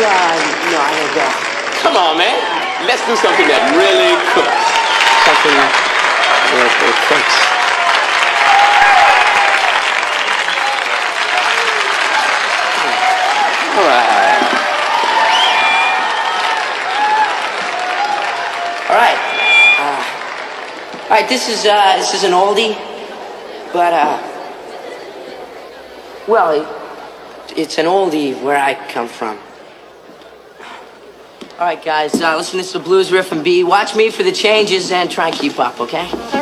No, I gotta go. Come on, man. Let's do something that really cooks. Something that cooks. All right. All right, this is an oldie, but well, it's an oldie where I come from. All right, guys, listen to this blues riff and B. Watch me for the changes and try and keep up, okay?